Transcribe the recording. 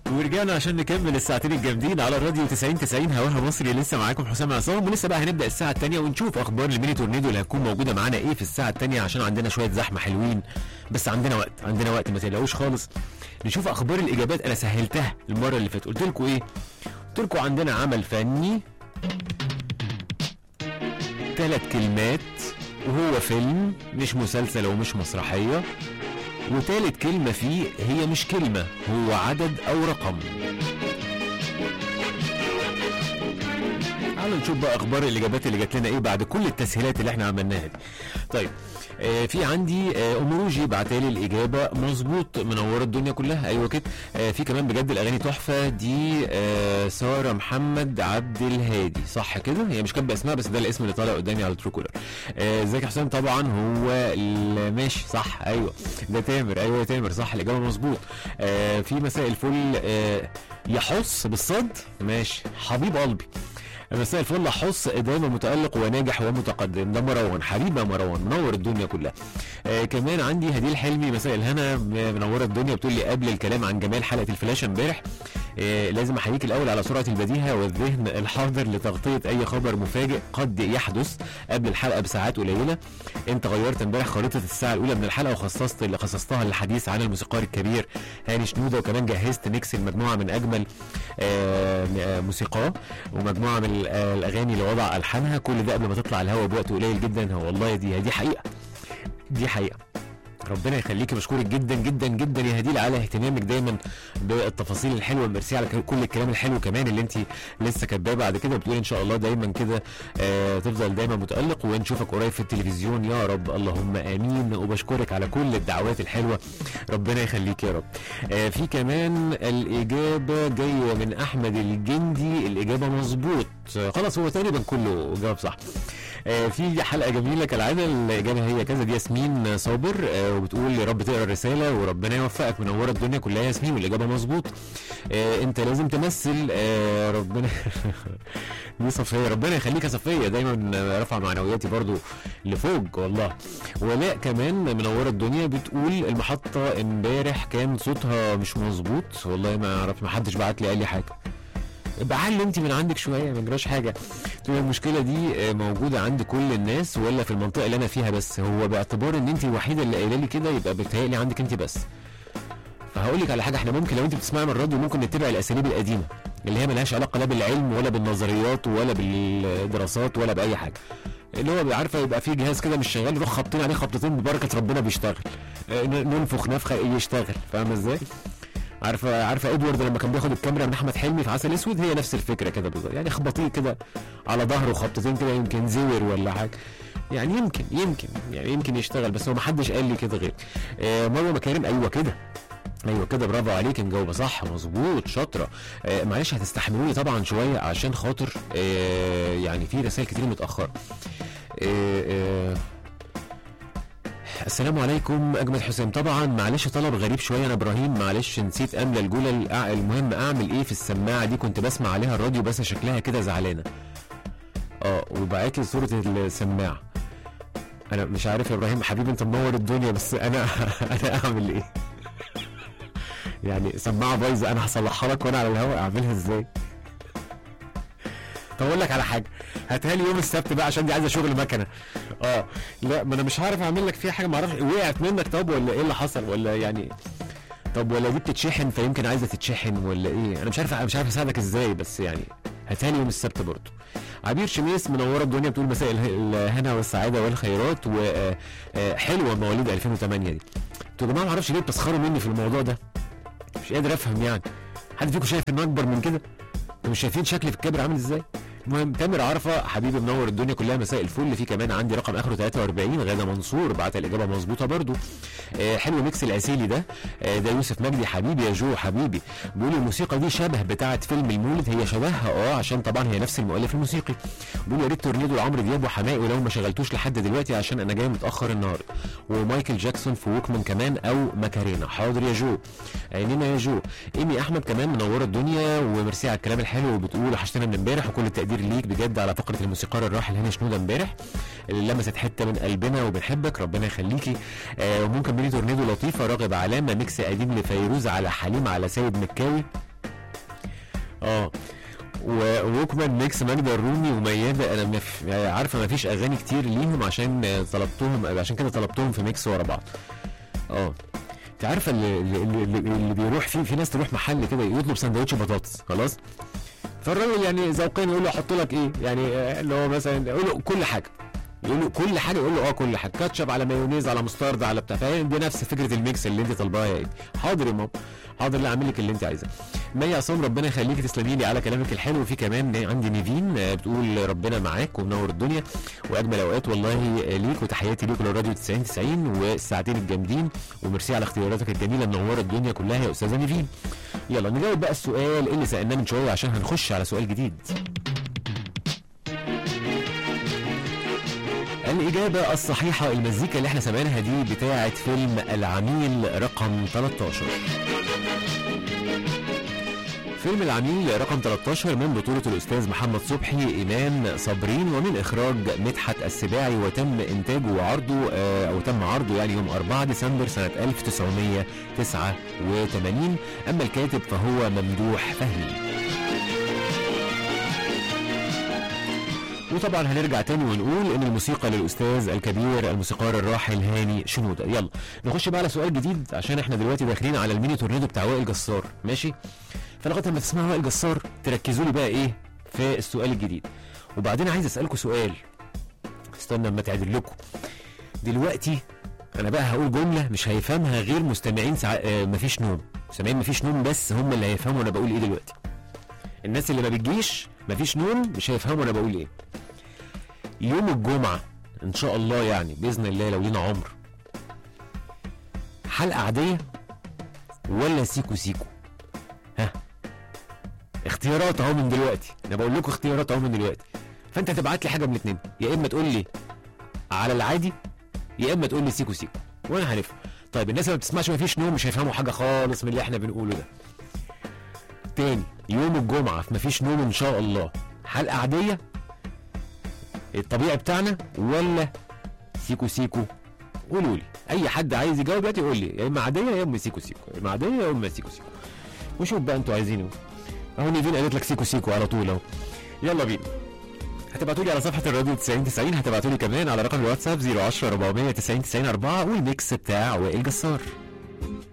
ورجعنا عشان نكمل الساعتين الجامدين على الراديو 90 هواها مصري. لسه معاكم حسام عصام، ولسه بقى هنبدا الساعه الثانيه ونشوف اخبار الميني تورنيدو اللي هتكون موجوده معانا ايه في الساعه الثانيه، عشان عندنا شويه زحمه حلوين. بس عندنا وقت ما تقلقوش خالص. نشوف اخبار الاجابات. انا سهلتها المره اللي فاتت، قلت لكم ايه؟ قلت لكم عندنا عمل فني 3 كلمات وهو فيلم مش مسلسل ومش مسرحيه، وثالث كلمة فيه هي مش كلمة، هو عدد أو رقم. تعالوا نشوف بقى أخبار الإجابات اللي جات لنا إيه بعد كل التسهيلات اللي إحنا عملناها دي. طيب في عندي أم روجي بعتالي الإجابة مظبوط، منورة الدنيا كلها. أيوة كده. في كمان بجد الأغاني تحفة دي. سارة محمد عبد الهادي صح كده، هي مش كاتبة اسمها بس ده الاسم اللي طالع قدامي على الترو كولر. ازيك يا حسام؟ طبعا هو ماشي صح. أيوة ده تامر. أيوة يا تامر صح، الإجابة مظبوط. في مساء الفل يحص بالصد. ماشي حبيب قلبي، مساء الفل. حص دايما متألق وناجح ومتقدم. ده مروان حبيبي، مروان منور الدنيا كلها. كمان عندي هديل حلمي مساء الهنا، منوره الدنيا، بتقول لي قبل الكلام عن جمال حلقه الفلاشه امبارح لازم احييك الاول على سرعه البديهه والذهن الحاضر لتغطيه اي خبر مفاجئ قد يحدث قبل الحلقه بساعات قليله. انت غيرت امبارح خريطه الساعه الاولى من الحلقه خصصتها للحديث عن الموسيقار الكبير هاني شنوده، وكمان جهزت ميكس المجموعه من اجمل موسيقاه ومجموعه من الاغاني اللي وضع الحانها. كل ده قبل ما تطلع الهوا بوقت قليل جدا. والله دي حقيقه، دي حقيقه. ربنا يخليكي، بشكرك جدا جدا جدا يا هديل على اهتمامك دايما بالتفاصيل الحلوه. ميرسي على كل الكلام الحلو كمان اللي انت لسه كاتباه بعد كده. بتقولي ان شاء الله دايما كده تفضل دايما متالق ونشوفك قريب في التلفزيون يا رب، اللهم امين. وبشكرك على كل الدعوات الحلوه، ربنا يخليك يا رب. في كمان الاجابه جايه من احمد الجندي، الاجابه مظبوط خلاص، هو تقريبا كله جواب صح. في حلقه جميله كالعاده، الاجابه هي كذا. دي ياسمين صابر وبتقول يا رب تقرا الرساله وربنا يوفقك، منوره الدنيا كلها ياسمين، والاجابه مظبوط. انت لازم تمثل ربنا دي صفيه، ربنا يخليك يا صفيه، دايما رافعه معنوياتي برضو لفوق والله. ولاء كمان منوره الدنيا، بتقول المحطه امبارح كان صوتها مش مظبوط. والله ما اعرف، ما حدش بعت لي قال لي حاجه. بعلم انت من عندك شويه، ما جراش حاجه. تقول المشكله دي موجوده عند كل الناس ولا في المنطقه اللي انا فيها بس؟ هو باعتبار ان انت الوحيده اللي قايله لي كده يبقى بتهيألي عندك انت بس. فهقول لك على حاجه، احنا ممكن لو انت بتسمعي من الراديو ممكن نتبع الاساليب القديمه اللي هي ملهاش علاقه لا بالعلم ولا بالنظريات ولا بالدراسات ولا باي حاجه، اللي هو عارفه يبقى في جهاز كده مش شغال نروح خابطين عليه خبطتين ببركه ربنا بيشتغل، ننفخ نفخه يشتغل. فاهمه ازاي؟ عارفه ادوارد لما كان بياخد الكاميرا من احمد حلمي في عسل اسود، هي نفس الفكره كده بالظبط. يعني خبطيه كده على ظهره خبطتين كده يمكن زور ولا حاجه، يعني يمكن يشتغل، بس هو ما حدش قال لي كده غير مروه مكارم. ايوه كده برافو عليك، مجاوبه صح مظبوط شاطره. معلش هتستحملوني طبعا شويه عشان خاطر يعني في رسائل كتير متاخره. السلام عليكم اجمد حسام، طبعا معلش طلب غريب شويه، انا ابراهيم معلش نسيت املى الجوله. المهم اعمل ايه في السماعه دي؟ كنت بسمع عليها الراديو بس شكلها كده زعلانه. وبعت لي صوره السماعه. انا مش عارف يا ابراهيم حبيبي، انت منور الدنيا، بس انا اعمل ايه؟ يعني سماعه بايظه انا هصلحها لك وانا على الهواء، اعملها ازاي؟ طب اقول لك على حاجه، هاتها لي يوم السبت بقى عشان دي عايزه شغل مكنه. لا ما انا مش عارف اعمل لك فيها حاجه، ما اعرفش وقعت منك طب ولا ايه اللي حصل، ولا يعني طب ولا دي بتتشحن فيمكن عايزه تتشحن ولا ايه؟ انا مش عارف اساعدك ازاي، بس يعني هاتها لي يوم السبت برضه. عبير شميس منوره الدنيا، بتقول مساء الهنا والسعاده والخيرات، وحلوه مواليد 2008 دي. انتوا يا جماعه ما اعرفش ليه بتسخروا مني في الموضوع ده، مش قادر افهم يعني. حد فيكم شايف انه اكبر من كده؟ انتوا مش شايفين شكلي في الكاميرا عامل ازاي؟ المهم تامر عرفه حبيبي منور الدنيا كلها، مساء الفل. في كمان عندي رقم اخره 43 غاده منصور بعت الاجابه مظبوطه برضو. حلو ميكس العسيلي ده. ده يوسف مجدي حبيبي يا جو حبيبي، بيقول الموسيقى دي شبه بتاعه فيلم المولد. هي شبهها عشان طبعا هي نفس المؤلف الموسيقي. بيقول يا ريت تورنيدو لعمرو دياب وحماقي ولو ما شغلتوش لحد دلوقتي عشان انا جاي متاخر النهارده، ومايكل جاكسون في ووكمان كمان او ماكارينا. حاضر يا جو، عينينا يا جو. ايمي احمد كمان منوره الدنيا وميرسي على الكلام الحلو، وبتقول وحشتنا من امبارح وكل التقدير ليك بجد على فقره الموسيقار الراحل هاني شنوده امبارح اللي لمست حته من قلبنا وبنحبك، ربنا يخليكي. وممكن ميني تورنيدو لطيفه راغب علامه ميكس قديم لفيروز على حليم على سيد مكاوي. ووكمان ميكس ماجدة الرومي وميادة. انا عارفه ما فيش اغاني كتير ليهم عشان طلبتهم، عشان كده طلبتهم في ميكس ورا بعض. انت عارفه اللي بيروح في ناس تروح محل كده يطلب سندوتش بطاطس خلاص، فالراجل يعني ذوقيا يقول له احط لك ايه يعني، اللي هو مثلا يقول له كل حاجه، يقول له كل حاجه، يقول له كل حاجه، كاتشب على مايونيز على مسترد على بتاع، فاهم؟ دي نفس فكره الميكس اللي انت طالباها يا ايدي. حاضر يا ماما، حاضر، لا اعمل لك اللي انت عايزاه. مي عصام ربنا يخليكي، تسلمي لي على كلامك الحلو. وفي كمان عندي نيفين بتقول ربنا معاك ومنور الدنيا واجمل اوقات والله ليك، وتحياتي ليك للراديو 90 والساعتين الجامدين، وميرسي على اختياراتك الجميله منوره الدنيا كلها يا استاذه نيفين. يلا نجاوب بقى السؤال اللي سالناه من شويه عشان هنخش على سؤال جديد. الإجابة الصحيحة المزيكا اللي احنا سمعناها دي بتاعة فيلم العميل رقم 13. فيلم العميل رقم 13 من بطولة الأستاذ محمد صبحي، إيمان صابرين، ومن إخراج مدحت السباعي، وتم إنتاجه وعرضه أو تم عرضه يعني يوم 4 ديسمبر سنة 1989. أما الكاتب فهو ممدوح فهمي. وطبعا هنرجع تاني ونقول ان الموسيقى للاستاذ الكبير الموسيقار الراحل هاني شنودة. يلا نخش بقى على سؤال جديد، عشان احنا دلوقتي داخلين على الميني تورنيدو بتاع وائل جسار، ماشي؟ فلغايه ما تسمعوا وائل جسار تركزوا لي بقى ايه في السؤال الجديد. وبعدين عايز اسالكم سؤال، استنى اما تعدل لكم دلوقتي. انا بقى هقول جمله مش هيفهمها غير مستمعين مفيش نوم، مستمعين مفيش نوم بس هم اللي هيفهموا انا بقول ايه دلوقتي. الناس اللي ما بتجيش مفيش نوم مش هيفهموا انا بقول ايه. يوم الجمعة ان شاء الله يعني باذن الله لو لينا عمر، حلقة عادية ولا سيكو سيكو؟ ها، اختيارات اهو من دلوقتي، انا بقول لكم اختيارات اهو من دلوقتي، فانت تبعت لي حاجة من الاثنين، يا اما تقول لي على العادي يا اما تقول لي سيكو سيكو وانا هنفهم. طيب الناس اللي ما بتسمعش مفيش نوم مش هيفهموا حاجة خالص من اللي احنا بنقوله ده. تاني، يوم الجمعة في مفيش نوم ان شاء الله، حلقة عادية الطبيعي بتاعنا ولا سيكو سيكو؟ قولوا لي، اي حد عايز يجاوب دلوقتي يقول لي يا اما عاديه يا اما سيكو سيكو، يا اما عاديه يا اما سيكو سيكو، وشوف بقى انتوا عايزين اهو. نيفين قالت لك سيكو سيكو على طول اهو. يلا بينا، هتبعتوا لي على صفحه الراديو 90 هتبعتوا لي كمان على رقم الواتساب 010 490 90 4 والميكس بتاع وائل جسار.